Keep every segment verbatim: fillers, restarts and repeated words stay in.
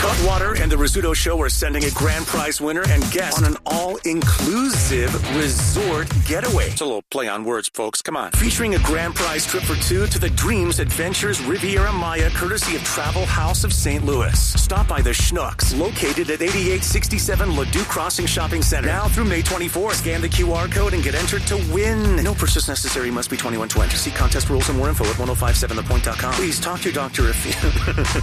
Cutwater and the Rizzuto Show are sending a grand prize winner and guest on an all-inclusive resort getaway. It's a little play on words, folks. Come on. Featuring a grand prize trip for two to the Dreams Adventures Riviera Maya, courtesy of Travel House of Saint Louis. Stop by the Schnucks, located at eighty-eight sixty-seven Ladue Crossing Shopping Center. Now through May twenty-fourth. Scan the Q R code and get entered to win. No purchase necessary. Must be twenty-one twenty. See contest rules and more info at ten fifty-seven the point dot com. Please talk to your doctor if you...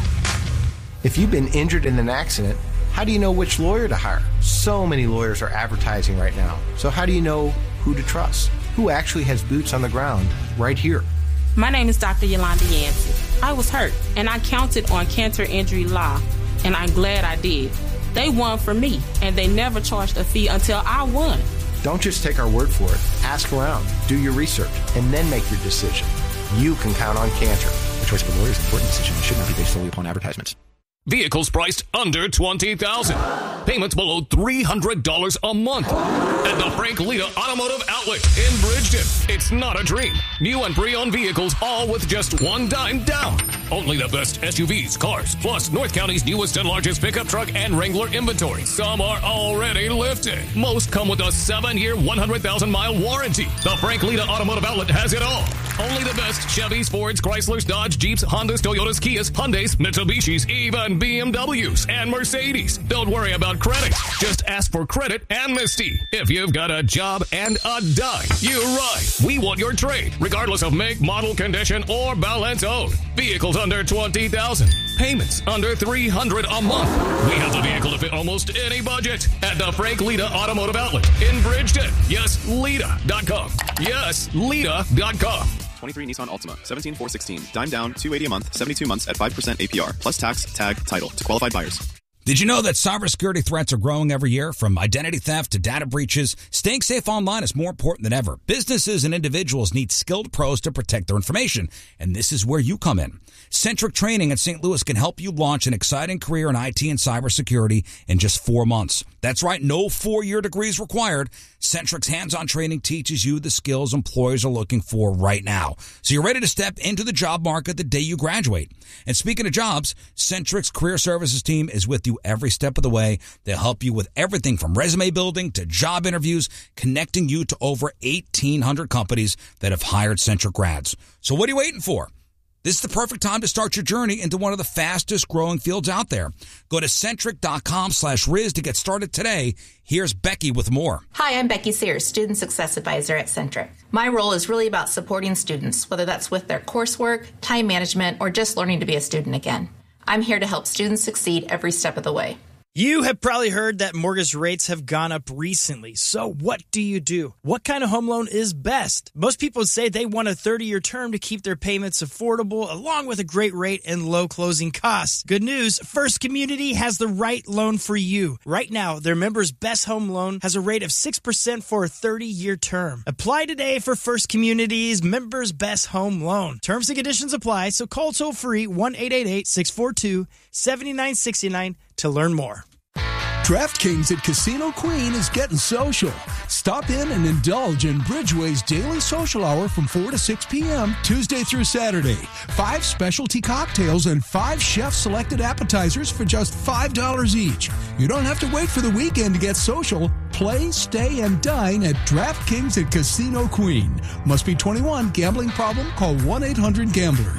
If you've been injured in an accident, how do you know which lawyer to hire? So many lawyers are advertising right now. So how do you know who to trust? Who actually has boots on the ground right here? My name is Doctor Yolanda Yancey. I was hurt, and I counted on Cantor Injury Law, and I'm glad I did. They won for me, and they never charged a fee until I won. Don't just take our word for it. Ask around, do your research, and then make your decision. You can count on Cantor. The choice of a lawyer is an important decision and should not be based solely upon advertisements. Vehicles priced under twenty thousand dollars. Payments below three hundred dollars a month. At the Frank Lita Automotive Outlet in Bridgeton. It's not a dream. New and pre-owned vehicles, all with just one dime down. Only the best S U Vs, cars, plus North County's newest and largest pickup truck and Wrangler inventory. Some are already lifted. Most come with a seven-year, one hundred thousand mile warranty. The Frank Lita Automotive Outlet has it all. Only the best Chevys, Fords, Chryslers, Dodge, Jeeps, Hondas, Toyotas, Kias, Hyundais, Mitsubishis, even B M Ws and Mercedes. Don't worry about credit. Just ask for credit amnesty. If you've got a job and a dime, you're right. We want your trade, regardless of make, model, condition, or balance owed. Vehicles under twenty thousand dollars. Payments under three hundred dollars a month. We have the vehicle to fit almost any budget at the Frank Lita Automotive Outlet in Bridgeton. Yes, Lita dot com. Yes, Lita dot com. twenty-three Nissan Altima, seventeen four sixteen. Dime down, two hundred eighty dollars a month, seventy-two months at five percent A P R, plus tax, tag, title to qualified buyers. Did you know that cybersecurity threats are growing every year? From identity theft to data breaches, staying safe online is more important than ever. Businesses and individuals need skilled pros to protect their information, and this is where you come in. Centric Training in Saint Louis can help you launch an exciting career in I T and cybersecurity in just four months. That's right, no four-year degrees required. Centric's hands-on training teaches you the skills employers are looking for right now. So you're ready to step into the job market the day you graduate. And speaking of jobs, Centric's career services team is with you every step of the way. They'll help you with everything from resume building to job interviews, connecting you to over eighteen hundred companies that have hired Centric grads. So what are you waiting for? This is the perfect time to start your journey into one of the fastest growing fields out there. Go to centric.com slash Riz to get started today. Here's Becky with more. Hi, I'm Becky Sears, Student Success Advisor at Centric. My role is really about supporting students, whether that's with their coursework, time management, or just learning to be a student again. I'm here to help students succeed every step of the way. You have probably heard that mortgage rates have gone up recently. So what do you do? What kind of home loan is best? Most people say they want a thirty-year term to keep their payments affordable, along with a great rate and low closing costs. Good news, First Community has the right loan for you. Right now, their members' best home loan has a rate of six percent for a thirty-year term. Apply today for First Community's members' best home loan. Terms and conditions apply, so call toll-free one eight eight eight, six four two, seven nine six nine to learn more. DraftKings at Casino Queen is getting social. Stop in and indulge in Bridgeway's daily social hour from four to six p.m. Tuesday through Saturday. Five specialty cocktails and five chef-selected appetizers for just five dollars each. You don't have to wait for the weekend to get social. Play, stay, and dine at DraftKings at Casino Queen. Must be twenty-one. Gambling problem? Call one eight hundred gambler.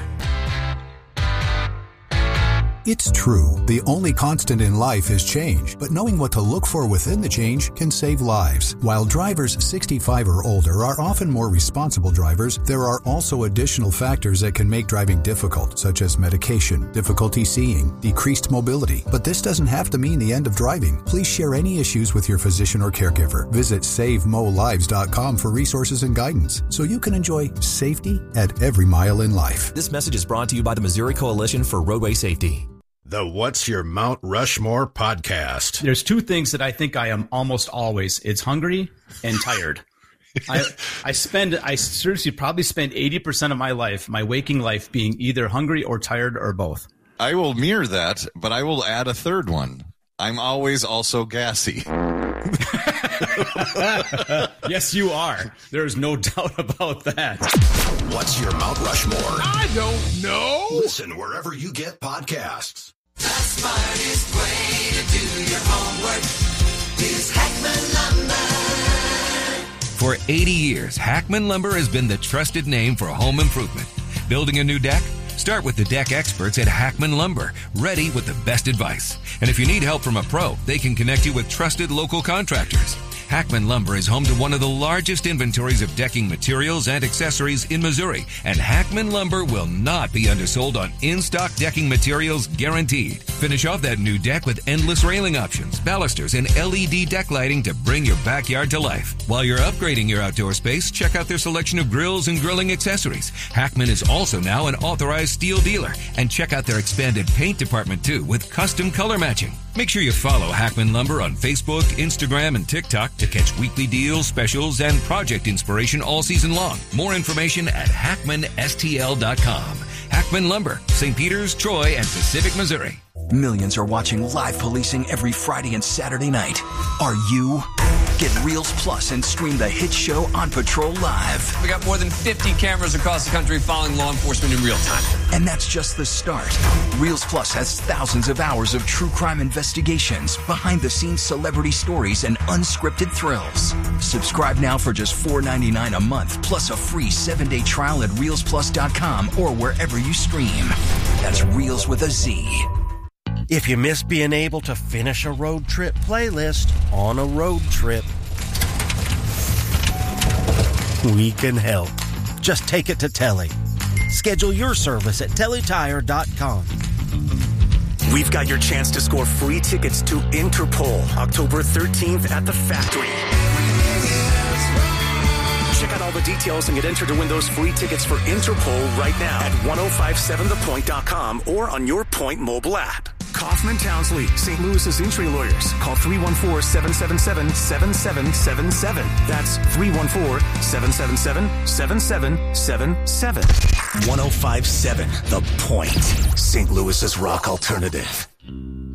It's true, the only constant in life is change, but knowing what to look for within the change can save lives. While drivers sixty-five or older are often more responsible drivers, there are also additional factors that can make driving difficult, such as medication, difficulty seeing, decreased mobility. But this doesn't have to mean the end of driving. Please share any issues with your physician or caregiver. Visit save mo lives dot com for resources and guidance, so you can enjoy safety at every mile in life. This message is brought to you by the Missouri Coalition for Roadway Safety. The What's Your Mount Rushmore podcast. There's two things that I think I am almost always. It's hungry and tired. I I spend, I seriously probably spend eighty percent of my life, my waking life, being either hungry or tired or both. I will mirror that, but I will add a third one. I'm always also gassy. Yes, you are. There is no doubt about that. What's your Mount Rushmore? I don't know. Listen wherever you get podcasts. smartest way to do your homework is Hackman Lumber. For eighty years, Hackman Lumber has been the trusted name for home improvement. Building a new deck? Start with the deck experts at Hackman Lumber, ready with the best advice. And if you need help from a pro, they can connect you with trusted local contractors. Hackman Lumber is home to one of the largest inventories of decking materials and accessories in Missouri, and Hackman Lumber will not be undersold on in-stock decking materials guaranteed. Finish off that new deck with endless railing options, balusters, and L E D deck lighting to bring your backyard to life. While you're upgrading your outdoor space, check out their selection of grills and grilling accessories. Hackman is also now an authorized steel dealer, and check out their expanded paint department too with custom color matching. Make sure you follow Hackman Lumber on Facebook, Instagram, and TikTok to catch weekly deals, specials, and project inspiration all season long. More information at hackman s t l dot com. Hackman Lumber, Saint Peters, Troy, and Pacific, Missouri. Millions are watching live policing every Friday and Saturday night. Are you? Get Reels Plus and stream the hit show On Patrol Live. We got more than fifty cameras across the country following law enforcement in real time. And that's just the start. Reels Plus has thousands of hours of true crime investigations, behind-the-scenes celebrity stories, and unscripted thrills. Subscribe now for just four dollars and ninety-nine cents a month, plus a free seven-day trial at reels plus dot com or wherever you stream. That's Reels with a Z. If you miss being able to finish a road trip playlist on a road trip, we can help. Just take it to Telly. Schedule your service at telly tire dot com. We've got your chance to score free tickets to Interpol, October thirteenth at the Factory. Check out all the details and get entered to win those free tickets for Interpol right now at ten fifty-seven the point dot com or on your Point mobile app. Kaufman Townsley, Saint Louis's injury lawyers. Call three one four, seven seven seven, seven seven seven seven. That's three one four, seven seven seven, seven seven seven seven. ten fifty-seven The Point, Saint Louis's rock alternative.